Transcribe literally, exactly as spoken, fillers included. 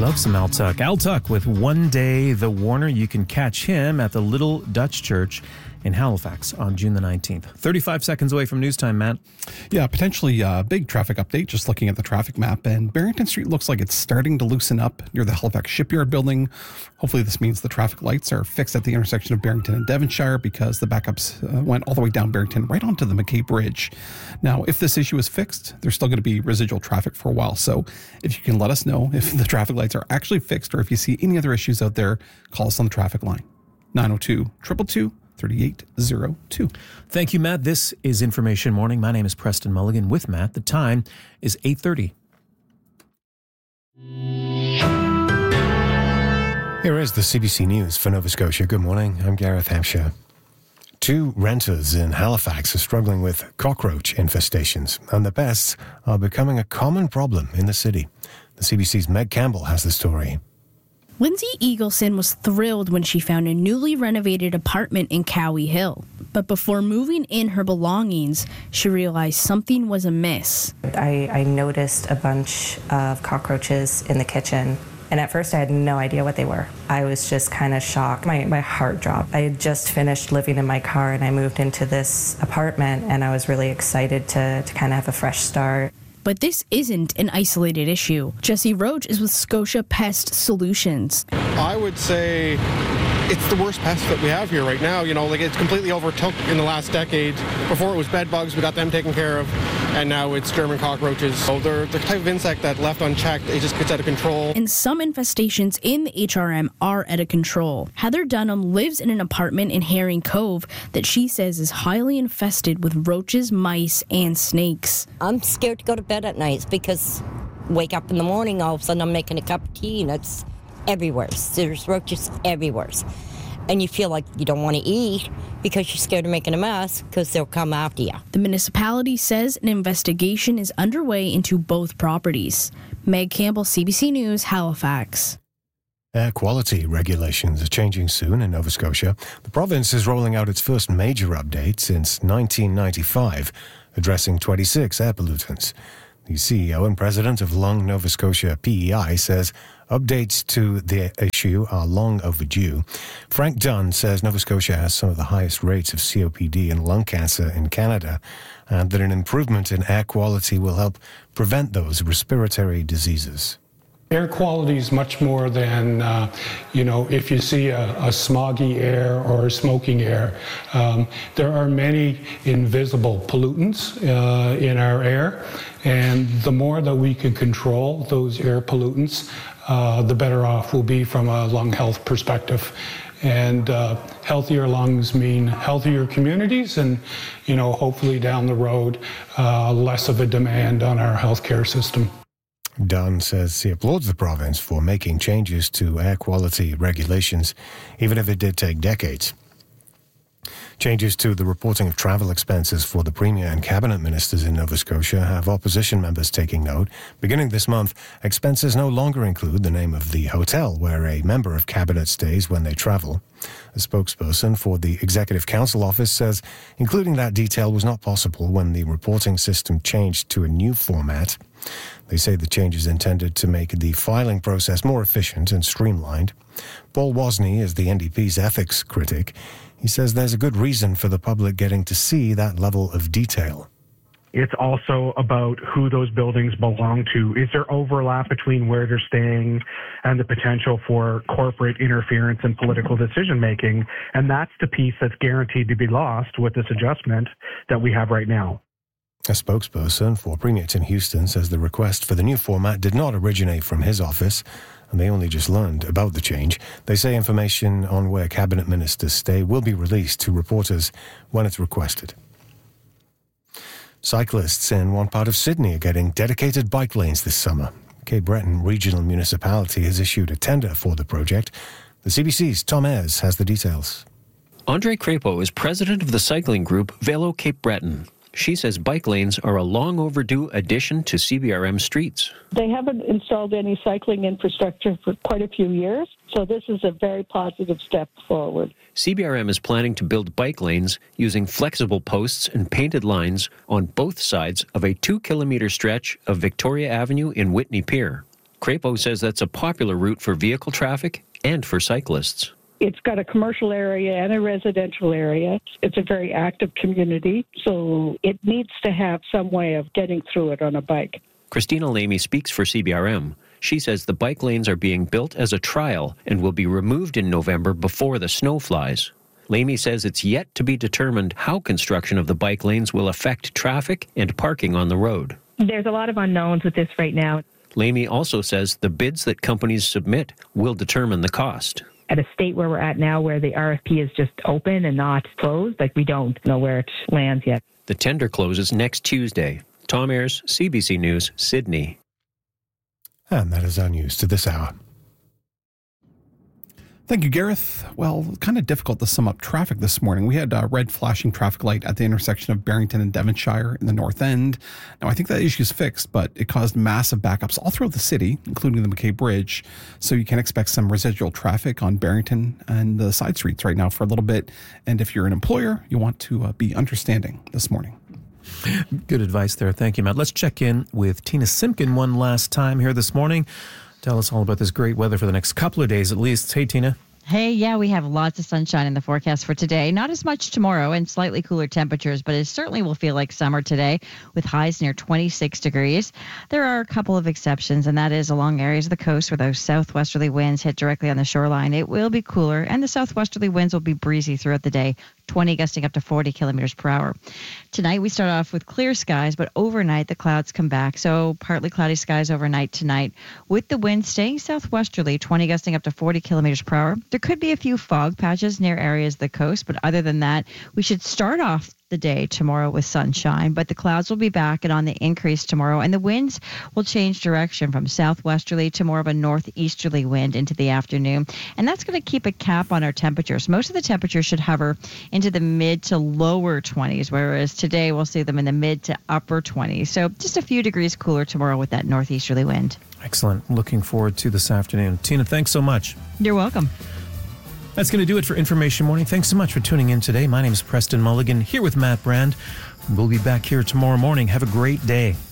Love some Al Tuck. Al Tuck with One Day the Warner. You can catch him at the Little Dutch Church in Halifax on June the nineteenth. thirty-five seconds away from news time, Matt. Yeah, potentially a big traffic update, just looking at the traffic map. And Barrington Street looks like it's starting to loosen up near the Halifax Shipyard building. Hopefully this means the traffic lights are fixed at the intersection of Barrington and Devonshire, because the backups uh, went all the way down Barrington right onto the McKay Bridge. Now, if this issue is fixed, there's still going to be residual traffic for a while. So if you can let us know if the traffic lights are actually fixed, or if you see any other issues out there, call us on the traffic line. nine oh two, two two two, thirty-eight oh two. Thank you, Matt. This is Information Morning. My name is Preston Mulligan with Matt. The time is eight thirty. Here is the C B C News for Nova Scotia. Good morning. I'm Gareth Hampshire. Two renters in Halifax are struggling with cockroach infestations, and the pests are becoming a common problem in the city. The C B C's Meg Campbell has the story. Lindsay Eagleson was thrilled when she found a newly renovated apartment in Cowie Hill. But before moving in her belongings, she realized something was amiss. I, I noticed a bunch of cockroaches in the kitchen. And at first I had no idea what they were. I was just kind of shocked. My, my heart dropped. I had just finished living in my car and I moved into this apartment, and I was really excited to, to kind of have a fresh start. But this isn't an isolated issue. Jesse Roach is with Scotia Pest Solutions. I would say it's the worst pest that we have here right now. You know, like it's completely overtook in the last decade. Before it was bed bugs, we got them taken care of, and now it's German cockroaches. So they're the type of insect that left unchecked, it just gets out of control. And some infestations in the H R M are out of control. Heather Dunham lives in an apartment in Herring Cove that she says is highly infested with roaches, mice, and snakes. I'm scared to go to bed at nights because wake up in the morning, all of a sudden I'm making a cup of tea and it's everywhere. There's roaches everywhere. And you feel like you don't want to eat because you're scared of making a mess because they'll come after you. The municipality says an investigation is underway into both properties. Meg Campbell, C B C News, Halifax. Air quality regulations are changing soon in Nova Scotia. The province is rolling out its first major update since nineteen ninety-five, addressing twenty-six air pollutants. The C E O and president of Lung Nova Scotia P E I says updates to the issue are long overdue. Frank Dunn says Nova Scotia has some of the highest rates of C O P D and lung cancer in Canada, and that an improvement in air quality will help prevent those respiratory diseases. Air quality is much more than, uh, you know, if you see a, a smoggy air or a smoking air. Um, there are many invisible pollutants uh, in our air, and the more that we can control those air pollutants, uh, the better off we'll be from a lung health perspective. And uh, healthier lungs mean healthier communities and, you know, hopefully down the road, uh, less of a demand on our healthcare system. Dunn says he applauds the province for making changes to air quality regulations, even if it did take decades. Changes to the reporting of travel expenses for the Premier and Cabinet Ministers in Nova Scotia have opposition members taking note. Beginning this month, expenses no longer include the name of the hotel where a member of Cabinet stays when they travel. A spokesperson for the Executive Council office says including that detail was not possible when the reporting system changed to a new format. They say the change is intended to make the filing process more efficient and streamlined. Paul Wozni is the N D P's ethics critic. He says there's a good reason for the public getting to see that level of detail. It's also about who those buildings belong to. Is there overlap between where they're staying and the potential for corporate interference in political decision-making? And that's the piece that's guaranteed to be lost with this adjustment that we have right now. A spokesperson for Premier Tim Houston says the request for the new format did not originate from his office, and they only just learned about the change. They say information on where cabinet ministers stay will be released to reporters when it's requested. Cyclists in one part of Sydney are getting dedicated bike lanes this summer. Cape Breton Regional Municipality has issued a tender for the project. The C B C's Tom Ayres has the details. Andre Crapo is president of the cycling group Velo Cape Breton. She says bike lanes are a long overdue addition to C B R M streets. They haven't installed any cycling infrastructure for quite a few years, so this is a very positive step forward. C B R M is planning to build bike lanes using flexible posts and painted lines on both sides of a two-kilometre stretch of Victoria Avenue in Whitney Pier. Crapo says that's a popular route for vehicle traffic and for cyclists. It's got a commercial area and a residential area. It's a very active community, so it needs to have some way of getting through it on a bike. Christina Lamy speaks for C B R M. She says the bike lanes are being built as a trial and will be removed in November before the snow flies. Lamy says it's yet to be determined how construction of the bike lanes will affect traffic and parking on the road. There's a lot of unknowns with this right now. Lamy also says the bids that companies submit will determine the cost. At a state where we're at now, where the R F P is just open and not closed, like we don't know where it lands yet. The tender closes next Tuesday. Tom Ayers, C B C News, Sydney. And that is our news to this hour. Thank you, Gareth. Well, kind of difficult to sum up traffic this morning. We had a red flashing traffic light at the intersection of Barrington and Devonshire in the north end. Now, I think that issue is fixed, but it caused massive backups all throughout the city, including the McKay Bridge. So you can expect some residual traffic on Barrington and the side streets right now for a little bit. And if you're an employer, you want to uh, be understanding this morning. Good advice there. Thank you, Matt. Let's check in with Tina Simpkin one last time here this morning. Tell us all about this great weather for the next couple of days at least. Hey, Tina. Hey, yeah, we have lots of sunshine in the forecast for today. Not as much tomorrow and slightly cooler temperatures, but it certainly will feel like summer today with highs near twenty-six degrees. There are a couple of exceptions, and that is along areas of the coast where those southwesterly winds hit directly on the shoreline. It will be cooler, and the southwesterly winds will be breezy throughout the day, twenty gusting up to forty kilometers per hour. Tonight, we start off with clear skies, but overnight the clouds come back. So partly cloudy skies overnight tonight with the wind staying southwesterly, twenty gusting up to forty kilometers per hour. There could be a few fog patches near areas of the coast, but other than that, we should start off the day tomorrow with sunshine, but the clouds will be back and on the increase tomorrow, and the winds will change direction from southwesterly to more of a northeasterly wind into the afternoon, and that's going to keep a cap on our temperatures. Most of the temperatures should hover into the mid to lower twenties, whereas today we'll see them in the mid to upper twenties. So just a few degrees cooler tomorrow with that northeasterly wind. Excellent. Looking forward to this afternoon. Tina, thanks so much. You're welcome. That's going to do it for Information Morning. Thanks so much for tuning in today. My name is Preston Mulligan, here with Matt Brand. We'll be back here tomorrow morning. Have a great day.